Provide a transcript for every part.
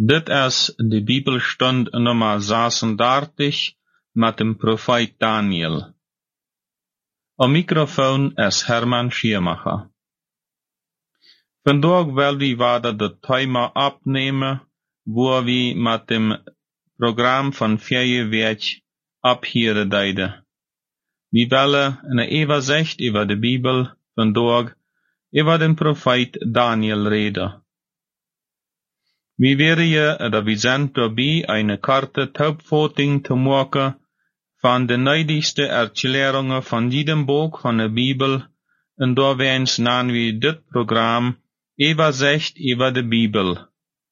Dit is de Bibelstund nummer 36 met dem Prophet Daniel. Am Mikrofon is Herman Schiermacher. Vandaag wil we verder het thema opnemen, waar we met dem Programm van 4 week abheren deiden. We willen een overzicht over de Bibel vandaag over den Prophet Daniel reden. We werden je dat we zijn daarbij een korte opvatting te maken van de neidigste erklärungen van jedem boek van de Bibel en doorwens namen we dit programma Übersicht über de Bibel.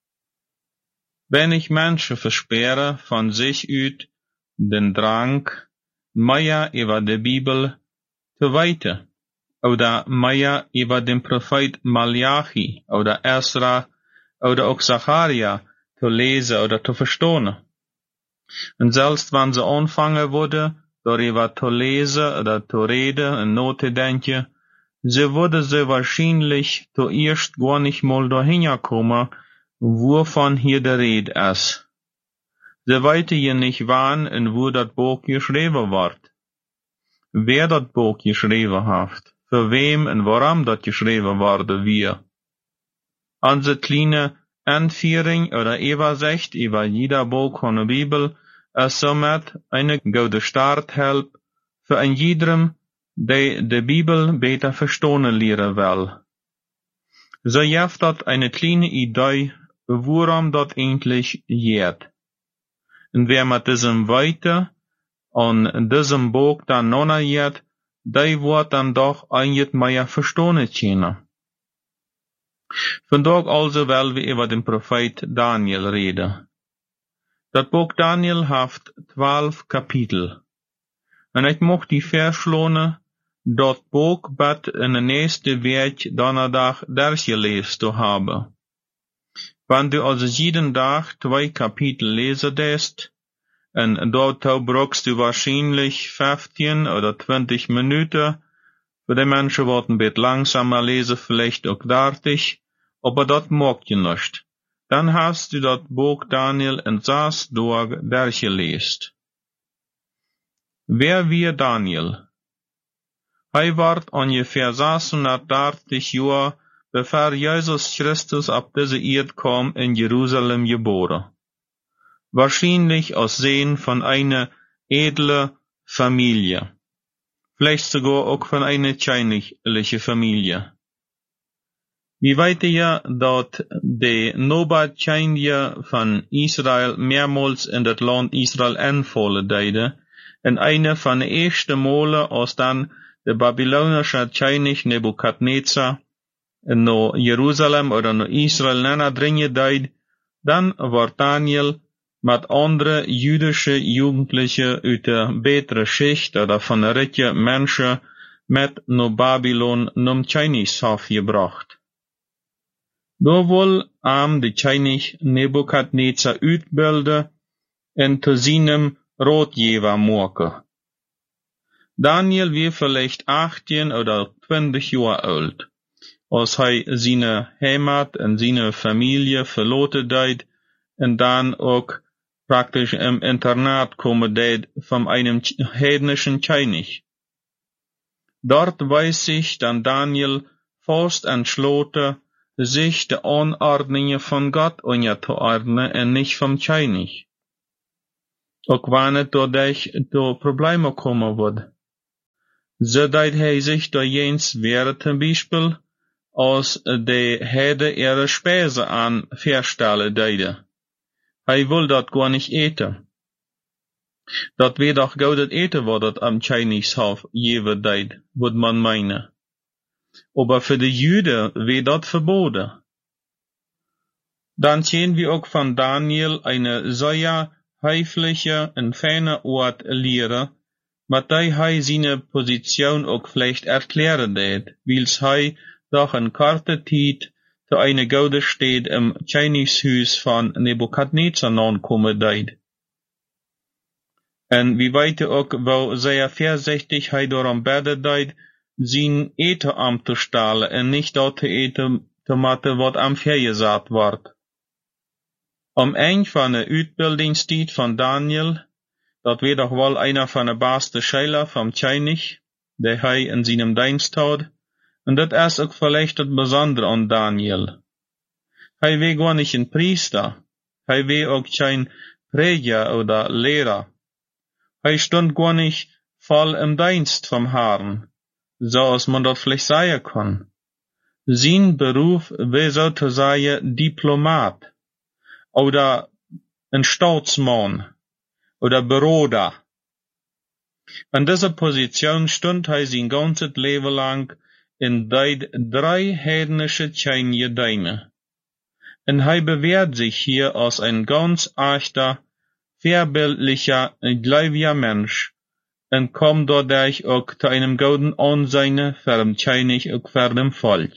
Wenn ich Menschen versperre von sich uit den Drang, mehr über de Bibel te weten, oder mehr über den Prophet Malachi, oder Esra, oder auch Zacharia te lezen oder te verstehen. Und selbst wenn sie anfangen würden, darüber zu lesen oder zu reden und nachzudenken, so würde sie wahrscheinlich zuerst gar nicht mal dahin kommen, wovon hier die Rede ist. Sie weiten ja nicht wann und wo das Buch geschrieben wird. Wer das Buch geschrieben hat, für wem und warum das geschrieben wurde, wir. Unsere kleine Anführung oder Übersicht über jeder Buch von der Bibel ist somit eine gute Starthilfe für ein jedem, der die Bibel besser verstehen lernen will. So gibt das eine kleine Idee, worum das eigentlich geht. Und wer mit diesem weiter und diesem Buch dann noch geht, der wird dann doch eigentlich mehr verstehen können. Vandaag also will we über den Prophet Daniel reden. Das Buch Daniel hat 12 Kapitel. Und ich mocht die verschlone, dat Buch bat in de nächste week donderdag durchgelesen zu haben. Wenn du also jeden Tag 2 Kapitel lesen lässt, und dort brauchst du wahrscheinlich 15 oder 20 Minuten, für die Menschen werden ein bisschen langsamer lesen, vielleicht auch 30, aber das mag je nicht. Dann hast du das Buch Daniel in 6 Tagen durchgelesen. Wer wir Daniel? Er ward ungefähr 630 Jahre, bevor Jesus Christus auf diese Erde kam, in Jerusalem geboren. Wahrscheinlich aus Sehen von einer edlen Familie. Vielleicht sogar auch von einer königlichen Familie. Wir weten ja, dass die Nobatkönige von Israel mehrmals in das Land Israel anfallen deiden, und eine von den ersten Malen, als dann der babylonische König Nebukadnezar nach Jerusalem oder nach Israel nadringen deed, dann war Daniel mit anderen jüdischen Jugendlichen uit der besseren Schicht oder von reichen Menschen mit nach Babylon zum Königshof gebracht. Da wohl de König Nebukadnezar uitbilden en zu seinem Ratgeber machen. Daniel war vielleicht 18 oder 20 Jahre alt, als er seine Heimat und seine Familie verloren deed und dann auch praktisch im Internat kommen deed von einem heidnischen König. Dort weiß sich dann Daniel fast entschlossen, sich die Anordnungen von Gott unterzuordnen und nicht vom König. Auch wenn es dadurch zu Probleme kommen wird. So deed hij sich da jens wehren zum Beispiel, als die Herde ihre Speise an verstellen deide. Hij will dat gar nicht eten. Dat wird doch gaudet eten, wat dat am Königshof jewe deed, wird man meinen. Aber für die Juden wird dat verboten. Dann sehen wir auch von Daniel eine sehr höfliche und feine Art lehre, mit der er seine Position auch vielleicht erklären deed, wils er doch in kurzer Zeit zu einer guten Stadt im Königshus von Nebukadnezar ankommen deed. Und wir weten auch, wo sehr vorsichtig er darum beten deed, sein Eten anzustellen und nicht dort zu eten, was am vergesagt wird. Een van de uitbildingstijd van Daniel, dat weer toch wel einer van de beste Schüler vom König, die hij in seinem Dienst had, en dat is ook vielleicht het Besondere an Daniel. Hij war gar nicht ein Priester, hij war auch kein Prediger oder Lehrer. Hij stond gar nicht voll im Dienst vom Herrn, zoals man dat vielleicht sagen kann. Sein Beruf war sozusagen Diplomat, oder ein Staatsmann, oder Berater. An dieser Position stond hij sein ganzes Leben lang in drei heidnische Könige dienen. Und hij bewährt sich hier als ein ganz echter, vorbildlicher, gläubiger Mensch und kommt dadurch auch zu einem guten Ansehen für den König und für den Volk.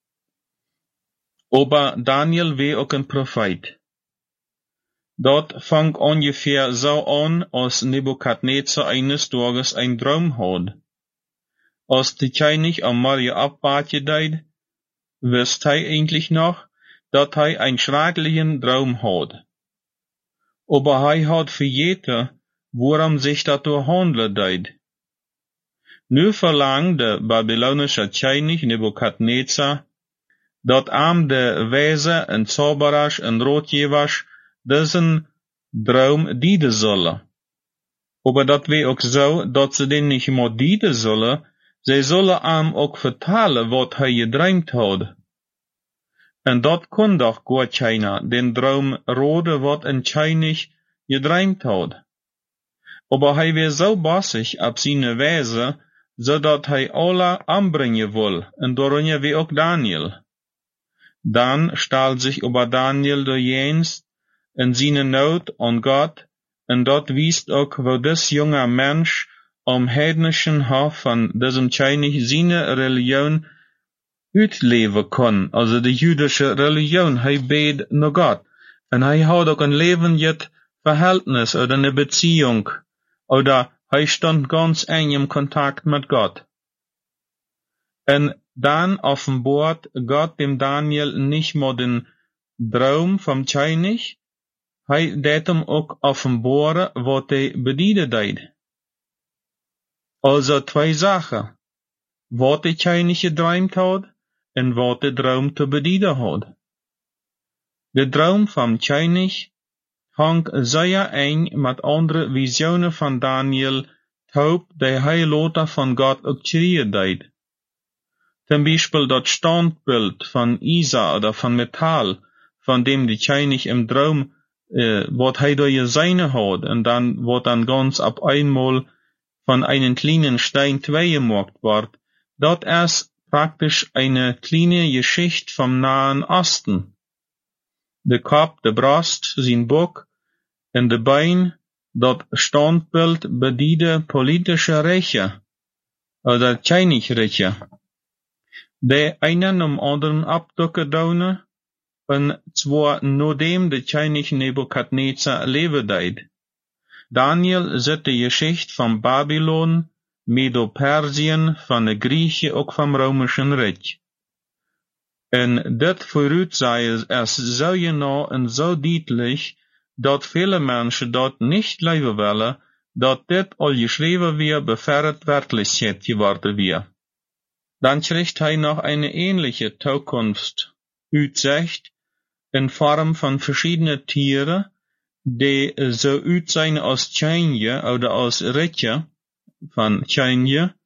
Aber Daniel war auch ein Prophet. Dort fang ungefähr so an, als Nebukadnezar eines Tages ein Traum hat. Als der König am Morgen abwarten deed, wist hij eigentlich noch, dat hij einen schrecklichen Traum hat. Aber hij had vergeten, worum sich dat handelt deed. Nu verlangt de Babylonische König Nebukadnezar, dat de Weise en Zauberers en Ratgebers diesen Traum dienen zullen. Aber dat weer ook zo, dat ze den nicht meer dienen zullen, zij zullen ook vertellen wat hij gedreamt had. En dat kon doch gar keiner, den Traum raden, wat een König gedreamt had. Aber hij war so bossig ab seine Weise, zodat hij alle anbringen wil, en daarin wie ook Daniel. Dan stahl sich über Daniel de Jens in seine Not an Gott, en dat wiest ook, wo des junger Mensch am heidnischen Hof von diesem König seine Religion uitleven kon, also die jüdische Religion. Hij beet naar Gott, en hij had ook een levendig Verhältnis oder eine Beziehung, oder hij stond ganz eng im Kontakt mit Gott. En dan offenbart Gott dem Daniel nicht mehr den Traum vom König, hij deed hem ook offenbaren wat hij bedienen deed. Also zwei Sachen, wat de König gedreamt had, en wat de Traum te bedienen had. De Traum vom König hangt zeer eng met andere visionen van Daniel taub, die hij later van Gott ook creëren deed. Zum Beispiel dat Standbild von Isa oder von Metall, von dem die König im Traum, wat hij door je seine had, en dan wat dan ganz ab einmal von einem kleinen Stein zwei gemacht wird, dat ist praktisch eine kleine Geschichte vom Nahen Osten. De Kopf, de Brust, sein Bock en de Bein, dat Standbild bediende politische Rechte, oder Königreiche, die einen am anderen abducken daunen, en zwar nachdem de König Nebukadnezar leben deed. Daniel zet de Geschichte van Babylon, Medo-Persien, van de Griechen, ook van Römischen Reich. En dit vooruitzagen is zo genau en zo duidelijk, dat viele Menschen dort nicht leven willen, dat dit al geschreven weer bevorderd Wirklichkeit geworden weer. Dan kriegt hij noch eine ähnliche Zukunftsutsicht in Form von verschiedenen Tieren, die so uitzien als Tjanje oder als Rietje van Tjanje,